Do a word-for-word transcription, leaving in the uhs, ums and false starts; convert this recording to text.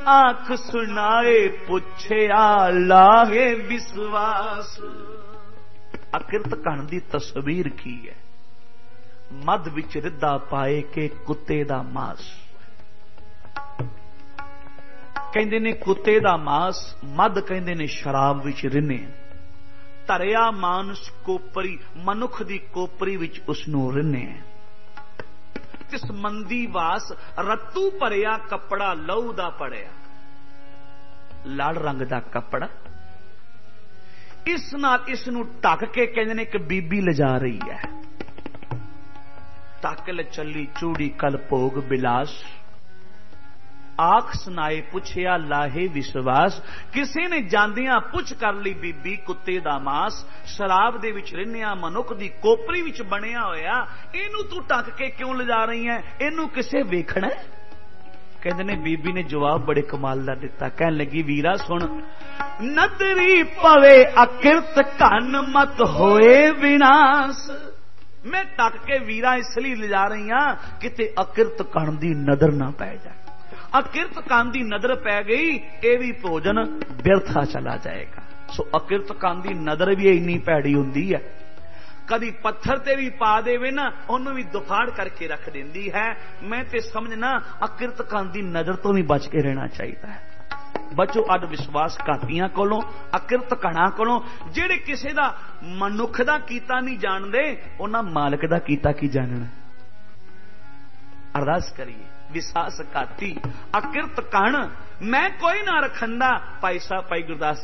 आंख सुनाए पुछया लाहे विश्वास। अकिरत कण दी तस्वीर की है? मध विच रिद्धा पाए के कुत्ते दा मांस। कहंदे ने कुत्ते दा मांस, मध कहंदे ने शराब विच रिन्ने। धरिया मानस कोपरी, मनुख दी कोपरी विच उसनूं रिन्ने। तिस मंदी वास रत्तू भरिया कपड़ा लहू दा पड़िया, लाल रंग दा कपड़ा। इस नाल इस नूं ढक के कहंदे ने कि बीबी लिजा रही है। तकल चली चूड़ी कल भोग बिलास, आख सुनाए पुछया लाहे विश्वास। किसी ने जांदियां पुछ कर ली बीबी कुत्ते दा मांस, शराब दे विच रिन्निया मनुख दी कोपरी विच बनिया होया, इनू तू ढक के क्यों लिजा रही है? इनू किसे वेखना? कहंदे ने बीबी ने जवाब बड़े कमाल दा दिता। कहन लगी वीरा सुन, नदरी पवे अकिरत कन मत होए विनाश। मैं ढक के वीरा इसलिए लिजा रही हां किते अकिरत कन दी नदर ना पै जाए। अकिरत कन दी नदर पै गई, ये भी भोजन व्यर्था चला जाएगा। सो अकिरत कन दी नदर भी इन्नी भैड़ी हुंदी है, कदी पत्थर ते भी पा देवे ना, उन्होंने भी दुफाड़ करके रख देंदी है। मैं ते समझना अकिरत कन दी नजर तो भी बच के रहना चाहिए है। बचो अड विश्वास घातियां कोलों, अकिरत कणा कोलों। जेड़े किसी दा मनुख दा कीता नहीं जानदे, उन्हां मालिक दा कीता की जानना। अरदास करिए, विश्वास घाती अकिरत कण मैं कोई ना रखंदा। भाई साहब भाई गुरदास